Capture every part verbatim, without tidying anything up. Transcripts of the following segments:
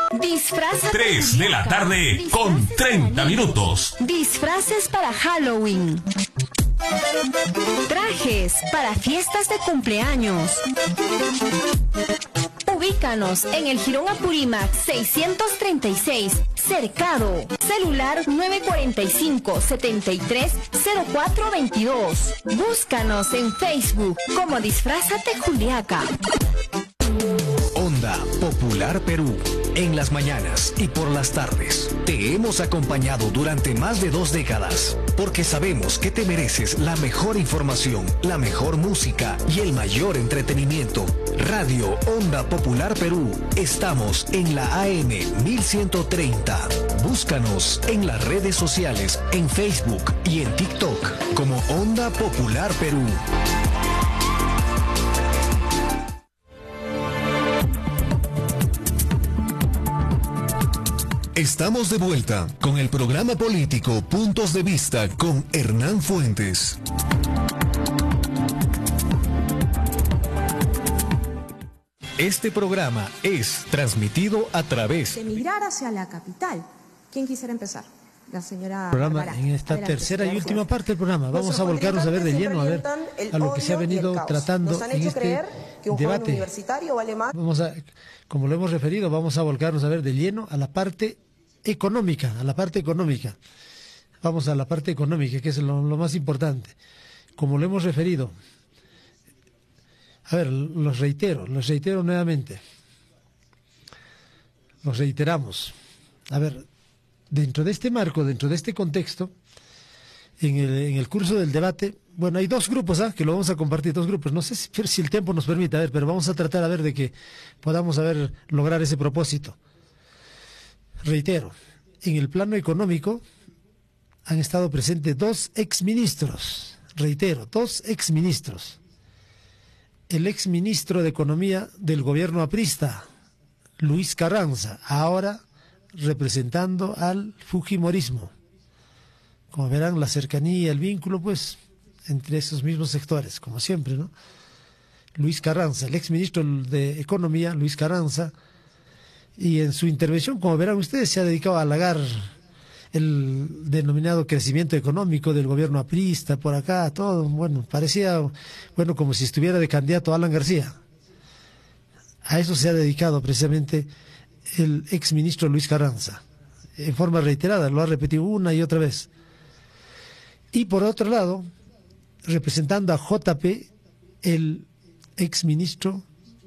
Disfraces. tres de la tarde con treinta minutos. Disfraces para Halloween. Trajes para fiestas de cumpleaños. Ubícanos en el Jirón Apurímac seiscientos treinta y seis, Cercado. Celular nueve cuatro cinco, siete tres, cero cuatro dos dos. Búscanos en Facebook como Disfrázate Juliaca. Onda Popular Perú. En las mañanas y por las tardes. Te hemos acompañado durante más de dos décadas. Porque sabemos que te mereces la mejor información, la mejor música y el mayor entretenimiento. Radio Onda Popular Perú. Estamos en la A M mil ciento treinta. Búscanos en las redes sociales, en Facebook y en TikTok como Onda Popular Perú. Estamos de vuelta con el programa político Puntos de Vista con Hernán Fuentes. Este programa es transmitido a través de migrar hacia la capital. ¿Quién quisiera empezar? La señora programa Bárbara. En esta Adelante, tercera y señora última Fuentes. parte del programa. Vamos Nuestros a volcarnos a ver de lleno a ver el a lo que se ha odio y el venido caos. tratando Nos han en hecho este creer que un joven debate. universitario vale más. Vamos a, como lo hemos referido, vamos a volcarnos a ver de lleno a la parte económica, a la parte económica. Vamos a la parte económica, que es lo, lo más importante. Como lo hemos referido, a ver, los reitero, los reitero nuevamente. Los reiteramos. A ver, dentro de este marco, dentro de este contexto, en el, en el curso del debate, bueno, hay dos grupos, ¿ah? Que lo vamos a compartir, dos grupos. No sé si, si el tiempo nos permite, a ver, pero vamos a tratar a ver de que podamos a ver, lograr ese propósito. Reitero, en el plano económico han estado presentes dos exministros, reitero, dos exministros. El exministro de Economía del gobierno aprista, Luis Carranza, ahora representando al fujimorismo. Como verán, la cercanía, el vínculo, pues, entre esos mismos sectores, como siempre, ¿no? Luis Carranza, el exministro de Economía, Luis Carranza, y en su intervención, como verán ustedes, se ha dedicado a halagar el denominado crecimiento económico del gobierno aprista, por acá, todo, bueno, parecía, bueno, como si estuviera de candidato Alan García. A eso se ha dedicado precisamente el exministro Luis Carranza, en forma reiterada, lo ha repetido una y otra vez. Y por otro lado, representando a J P, el exministro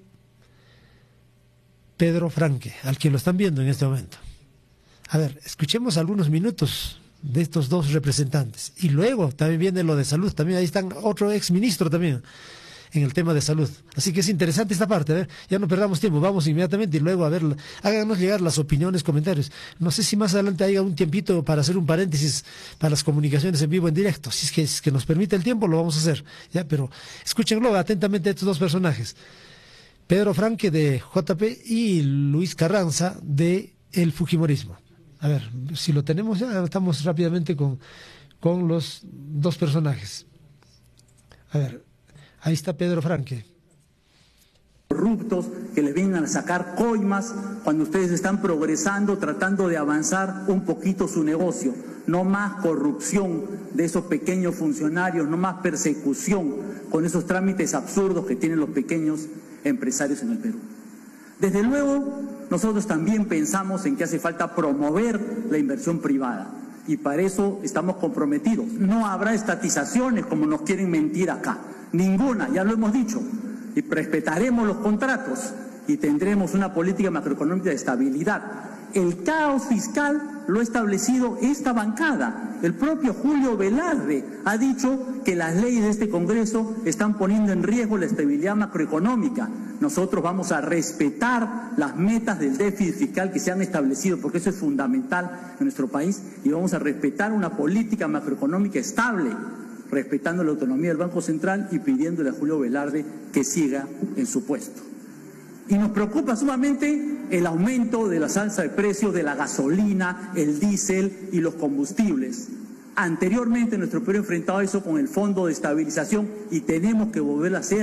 Pedro Franque, al que lo están viendo en este momento. A ver, escuchemos algunos minutos de estos dos representantes. Y luego también viene lo de salud, también ahí están otro exministro también en el tema de salud. Así que es interesante esta parte. A ver, ya no perdamos tiempo, vamos inmediatamente y luego a ver, háganos llegar las opiniones, comentarios. No sé si más adelante haya un tiempito para hacer un paréntesis para las comunicaciones en vivo, en directo. Si es que, si es que nos permite el tiempo, lo vamos a hacer. Ya, pero escúchenlo atentamente a estos dos personajes. Pedro Franque de J P y Luis Carranza de el fujimorismo. A ver, si lo tenemos ya, estamos rápidamente con, con los dos personajes. A ver, ahí está Pedro Franque. Corruptos que les vengan a sacar coimas cuando ustedes están progresando, tratando de avanzar un poquito su negocio. No más corrupción de esos pequeños funcionarios, no más persecución con esos trámites absurdos que tienen los pequeños empresarios en el Perú. Desde luego, nosotros también pensamos en que hace falta promover la inversión privada y para eso estamos comprometidos. No habrá estatizaciones como nos quieren mentir acá, ninguna, ya lo hemos dicho, y respetaremos los contratos y tendremos una política macroeconómica de estabilidad. El caos fiscal lo ha establecido esta bancada. El propio Julio Velarde ha dicho que las leyes de este Congreso están poniendo en riesgo la estabilidad macroeconómica. Nosotros vamos a respetar las metas del déficit fiscal que se han establecido, porque eso es fundamental en nuestro país, y vamos a respetar una política macroeconómica estable, respetando la autonomía del Banco Central y pidiéndole a Julio Velarde que siga en su puesto. Y nos preocupa sumamente el aumento de la alza de precios de la gasolina, el diésel y los combustibles. Anteriormente nuestro Perú enfrentaba eso con el Fondo de Estabilización y tenemos que volver a hacerlo.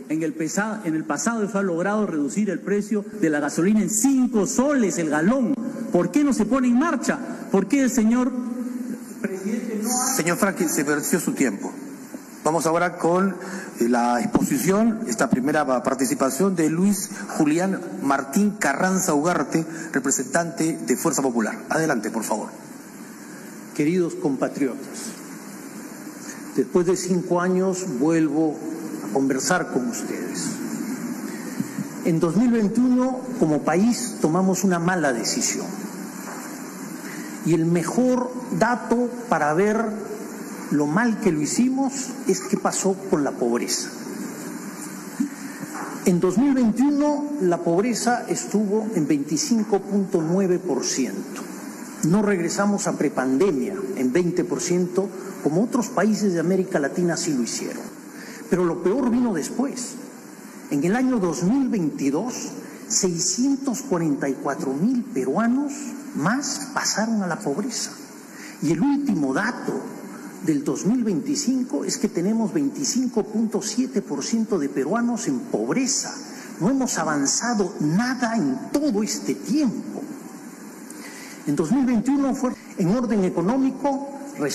En el, pesa, en el pasado se ha logrado reducir el precio de la gasolina en cinco soles el galón. ¿Por qué no se pone en marcha? ¿Por qué el señor presidente no ha... Señor Franklin, se venció su tiempo. Vamos ahora con la exposición, esta primera participación de Luis Julián Martín Carranza Ugarte, representante de Fuerza Popular. Adelante, por favor. Queridos compatriotas, después de cinco años vuelvo a conversar con ustedes. En dos mil veintiuno, como país, tomamos una mala decisión. Y el mejor dato para ver lo mal que lo hicimos es qué pasó con la pobreza. En dos mil veintiuno la pobreza estuvo en veinticinco punto nueve por ciento. No regresamos a prepandemia en veinte por ciento como otros países de América Latina sí lo hicieron. Pero lo peor vino después. En el año dos mil veintidós, seiscientos cuarenta y cuatro mil peruanos más pasaron a la pobreza. Y el último dato del dos mil veinticinco es que tenemos veinticinco punto siete por ciento de peruanos en pobreza. No hemos avanzado nada en todo este tiempo. En dos mil veintiuno fue en orden económico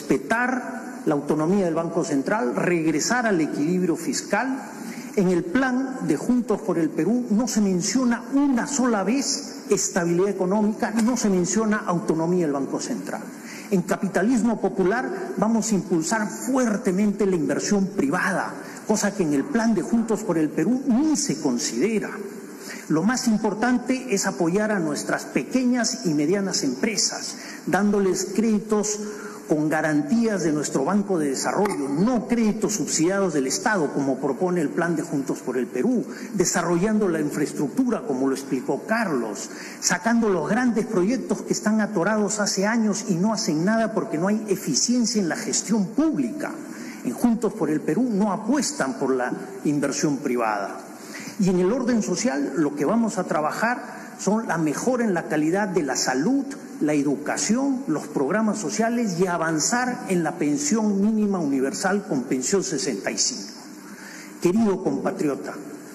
respetar la autonomía del Banco Central, regresar al equilibrio fiscal. En el plan de Juntos por el Perú no se menciona una sola vez estabilidad económica, no se menciona autonomía del Banco Central. En capitalismo popular vamos a impulsar fuertemente la inversión privada, cosa que en el plan de Juntos por el Perú ni se considera. Lo más importante es apoyar a nuestras pequeñas y medianas empresas, dándoles créditos con garantías de nuestro Banco de Desarrollo, no créditos subsidiados del Estado, como propone el plan de Juntos por el Perú, desarrollando la infraestructura, como lo explicó Carlos, sacando los grandes proyectos que están atorados hace años y no hacen nada porque no hay eficiencia en la gestión pública. En Juntos por el Perú no apuestan por la inversión privada. Y en el orden social lo que vamos a trabajar son la mejora en la calidad de la salud, la educación, los programas sociales y avanzar en la pensión mínima universal con pensión sesenta y cinco. Querido compatriota,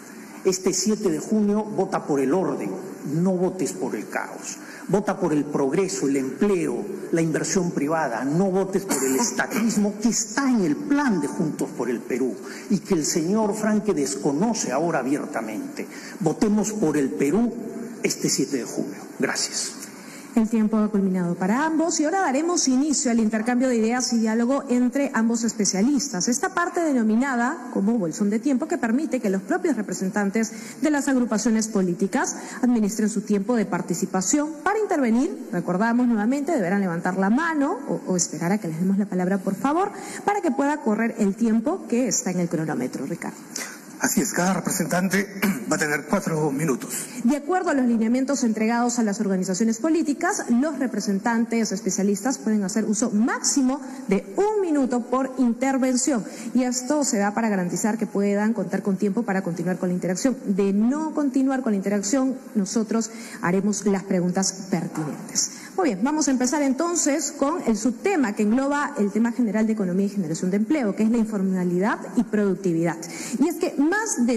este siete de junio vota por el orden, no votes por el caos. Vota por el progreso, el empleo, la inversión privada, no votes por el estatismo que está en el plan de Juntos por el Perú y que el señor Franque desconoce ahora abiertamente. Votemos por el Perú este siete de junio. Gracias. El tiempo ha culminado para ambos y ahora daremos inicio al intercambio de ideas y diálogo entre ambos especialistas. Esta parte denominada como bolsón de tiempo que permite que los propios representantes de las agrupaciones políticas administren su tiempo de participación. Para intervenir, recordamos nuevamente, deberán levantar la mano o, o esperar a que les demos la palabra, por favor, para que pueda correr el tiempo que está en el cronómetro, Ricardo. Así es, cada representante va a tener cuatro minutos. De acuerdo a los lineamientos entregados a las organizaciones políticas, los representantes especialistas pueden hacer uso máximo de un minuto por intervención. Y esto se da para garantizar que puedan contar con tiempo para continuar con la interacción. De no continuar con la interacción, nosotros haremos las preguntas pertinentes. Muy bien, vamos a empezar entonces con el subtema que engloba el tema general de economía y generación de empleo, que es la informalidad y productividad. Y es que más de